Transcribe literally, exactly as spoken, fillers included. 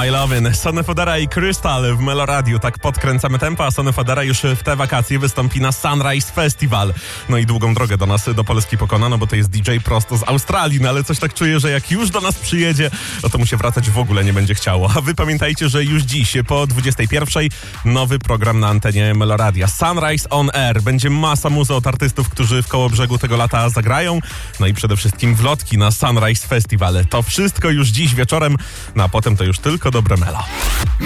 My Lovin', Sonny Fodera i Crystal w Meloradiu. Tak podkręcamy tempo, a Sonny Fodera już w te wakacje wystąpi na Sunrise Festival. No i długą drogę do nas, do Polski pokonano, bo to jest D J prosto z Australii, no ale coś tak czuję, że jak już do nas przyjedzie, no to mu się wracać w ogóle nie będzie chciało. A wy pamiętajcie, że już dziś po dwudziestej pierwszej nowy program na antenie Meloradia. Sunrise on Air. Będzie masa muzy od artystów, którzy w Kołobrzegu tego lata zagrają. No i przede wszystkim wlotki na Sunrise Festival. To wszystko już dziś wieczorem, no a potem to już tylko dobre melo.